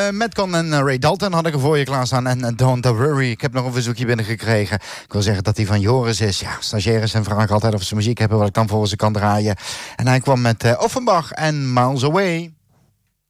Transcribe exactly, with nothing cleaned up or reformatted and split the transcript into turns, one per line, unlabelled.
Matt Con en Ray Dalton had ik er voor je klaarstaan. En uh, Don't Worry. Ik heb nog een verzoekje binnengekregen. Ik wil zeggen dat hij van Joris is. Ja, stagiaires en vragen altijd of ze muziek hebben wat ik dan voor ze kan draaien. En hij kwam met uh, Offenbach en Miles Away.